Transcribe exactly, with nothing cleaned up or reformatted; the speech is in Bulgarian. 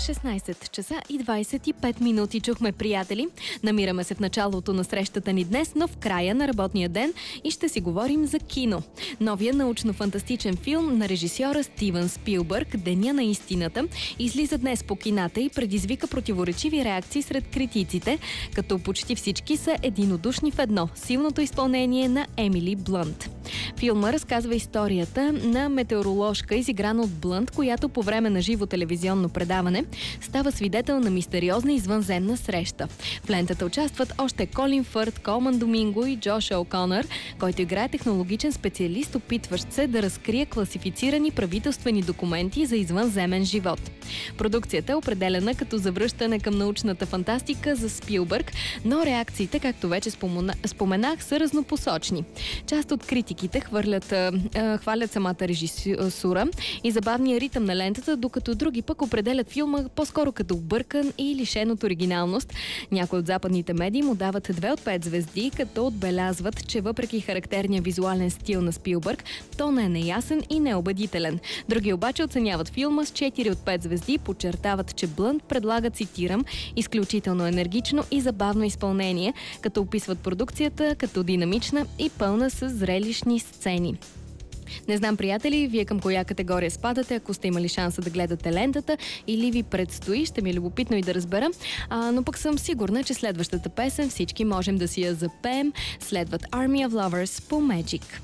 шестнайсет часа и двайсет и пет минути чухме приятели. Намираме се в началото на срещата ни днес, но в края на работния ден и ще си говорим за кино. Новия научно-фантастичен филм на режисьора Стивън Спилбърг «Деня на истината» излиза днес по кината и предизвика противоречиви реакции сред критиците, като почти всички са единодушни в едно – силното изпълнение на Емили Блънт. Филма разказва историята на метеороложка, изиграна от Блънт, която по време на живо телевизионно предаване става свидетел на мистериозна извънземна среща. В лентата участват още Колин Фърт, Колман Доминго и Джош О'Конър, който играе технологичен специалист, опитващ се да разкрие класифицирани правителствени документи за извънземен живот. Продукцията е определена като завръщане към научната фантастика за Спилбърг, но реакциите, както вече споменах, са разнопосочни. Част от критиките хвърлят, а, хвалят самата режисура и забавния ритъм на лентата, докато други пък определят филма по-скоро като объркан и лишен от оригиналност. Някои от западните медии му дават две от пет звезди, като отбелязват, че въпреки характерния визуален стил на Спилбърг, тонът е неясен и неубедителен. Други обаче оценяват филма с четири от пет звезди, подчертават, че Блънт предлага, цитирам, изключително енергично и забавно изпълнение, като описват продукцията като динамична и пълна с зрелищни сцени. Не знам, приятели, вие към коя категория спадате, ако сте имали шанса да гледате лентата или ви предстои, ще ми е любопитно и да разбера. А, но пък съм сигурна, че следващата песен всички можем да си я запеем. Следват Army of Lovers по Magic.